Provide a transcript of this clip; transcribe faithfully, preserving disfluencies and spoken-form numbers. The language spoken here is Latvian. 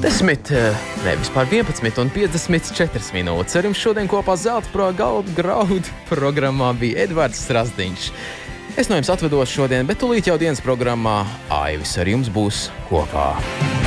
Desmit, ne, vispār vienpadsmit un piecdesmit četras minūtes. Ar jums šodien kopā Zelta pro galdu graudu programmā bija Edvards Strasdiņš. Es no jums atvedos šodien, bet tūlīt jau dienas programmā Aivis ar jums būs kopā.